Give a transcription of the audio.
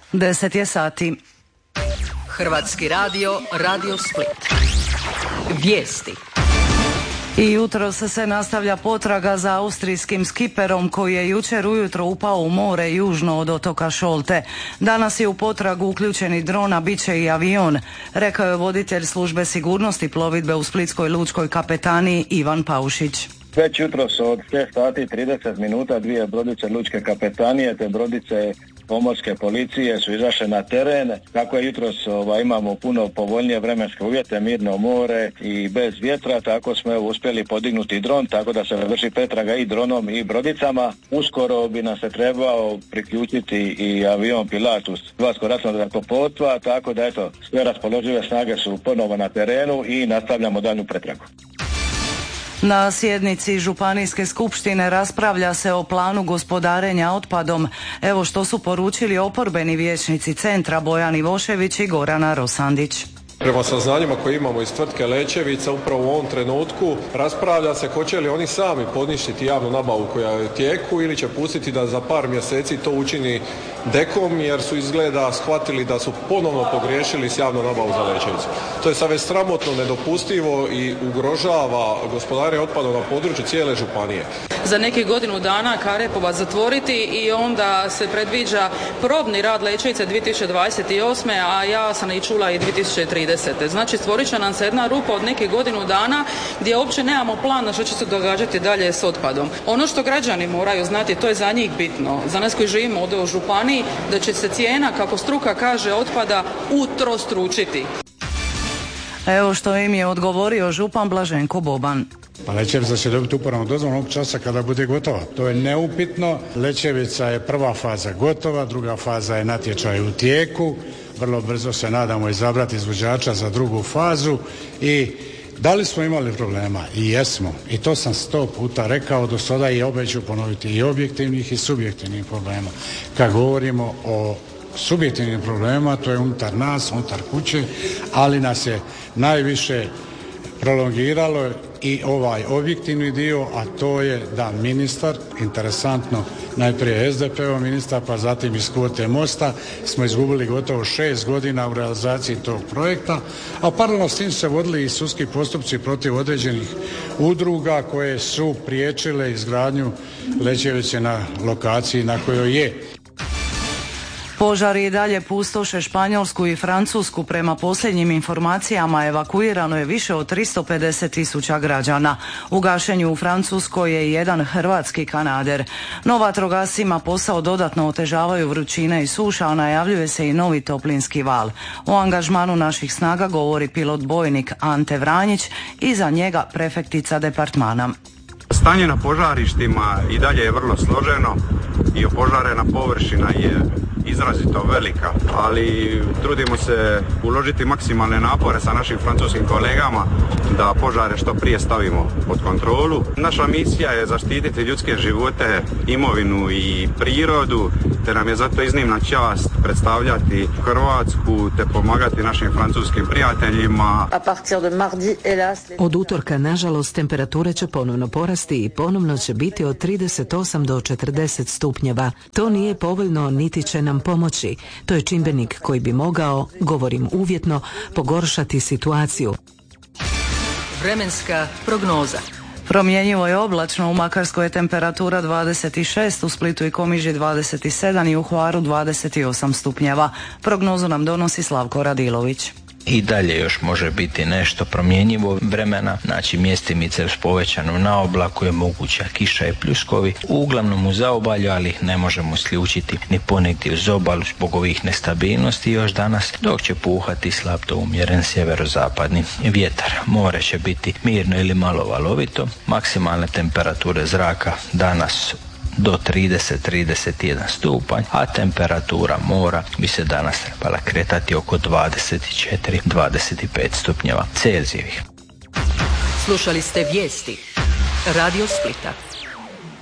10 je sati. Hrvatski radio, Radio Split. Vijesti. I jutros se nastavlja potraga za austrijskim skiperom koji je jučer ujutro upao u more južno od otoka Šolte. Danas je u potragu uključeni dron, a bit će i avion, rekao je voditelj službe sigurnosti plovidbe u Splitskoj lučkoj kapetaniji Ivan Paušić. Već jutros od 6 sati i 30 minuta dvije brodice lučke kapetanije te brodice pomorske policije su izašle na teren. Kako je jutros imamo puno povoljnije vremenske uvjete, mirno more i bez vjetra, tako smo uspjeli podignuti dron, tako da se vrši pretraga i dronom i brodicama. Uskoro bi nam se trebao priključiti i avion Pilatus Hrvatskog ratnog zrakoplovstva, tako da sve raspoložive snage su ponovo na terenu i nastavljamo daljnju pretragu. Na sjednici Županijske skupštine raspravlja se o planu gospodarenja otpadom. Evo što su poručili oporbeni vijećnici centra Bojan Ivošević i Gorana Rosandić. Prema saznanjima koje imamo iz tvrtke Lećevica, upravo u ovom trenutku raspravlja se hoće li oni sami poništiti javnu nabavu koja je u tijeku ili će pustiti da za par mjeseci to učini Dekom, jer su izgleda shvatili da su ponovno pogriješili s javnom nabavu za Lećevicu. To je sad već sramotno, nedopustivo i ugrožava gospodarenje otpadom na području cijele županije. Za nekih godinu dana Karepovac zatvoriti i onda se predviđa probni rad Lećevice 2028. a ja sam i čula i 2030. Znači stvorit će nam se jedna rupa od nekih godinu dana gdje uopće nemamo plana što će se događati dalje s otpadom. Ono što građani moraju znati, to je za njih bitno, za nas koji živimo ovdje u županiji, da će se cijena, kako struka kaže, otpada utrostručiti. Evo što im je odgovorio župan Blaženko Boban. Pa Lećevica će dobiti uporabnu dozvolu onog časa kada bude gotova. To je neupitno. Lećevica je prva faza gotova, druga faza je natječaj u tijeku. Vrlo brzo se nadamo izabrati izvođača za drugu fazu. I da li smo imali problema? I jesmo. I to sam 100 puta rekao do sada i opet ću ponoviti, i objektivnih i subjektivnih problema. Kad govorimo o subjektivnim problemima, to je unutar nas, unutar kuće, ali nas je najviše prolongiralo i ovaj objektivni dio, a to je da ministar, interesantno, najprije SDP-ov ministar, pa zatim iz kvote Mosta, smo izgubili gotovo 6 godina u realizaciji tog projekta, a paralelno s tim se vodili i sudski postupci protiv određenih udruga koje su priječile izgradnju Lećevice na lokaciji na kojoj je. Požari i dalje pustoše Španjolsku i Francusku. Prema posljednjim informacijama evakuirano je više od 350.000 građana. U gašenju u Francuskoj je jedan hrvatski kanader. No vatrogascima posao dodatno otežavaju vrućina i suša, a najavljuje se i novi toplinski val. O angažmanu naših snaga govori pilot bojnik Ante Vranjić i za njega prefektica departmana. Stanje na požarištima i dalje je vrlo složeno i opožarena površina je izrazito velika, ali trudimo se uložiti maksimalne napore sa našim francuskim kolegama da požare što prije stavimo pod kontrolu. Naša misija je zaštititi ljudske živote, imovinu i prirodu, te nam je zato iznimna čast predstavljati Hrvatsku te pomagati našim francuskim prijateljima. Od utorka, nažalost, temperature će ponovno porasti i ponovno će biti od 38 do 40 stupnjeva. To nije povoljno niti će nam pomoći. To je čimbenik koji bi mogao, govorim uvjetno, pogoršati situaciju. Vremenska prognoza. Promjenjivo je oblačno, u Makarskoj je temperatura 26, u Splitu i Komiži 27 i u Hvaru 28 stupnjeva. Prognozu nam donosi Slavko Radilović. I dalje još može biti nešto promjenjivo vremena, znači mjestimice s povećanom naoblaku je moguća kiša i pljuskovi, uglavnom u zaobalju, ali ih ne možemo isključiti ni ponegdje uz obalu zbog ovih nestabilnosti još danas, dok će puhati slab do umjeren sjeverozapadni vjetar. More će biti mirno ili malo valovito, maksimalne temperature zraka danas do 30-31 stupanj, a temperatura mora bi se danas trebala kretati oko 24-25 stupnjeva Celzijevih. Slušali ste vijesti Radio Splita.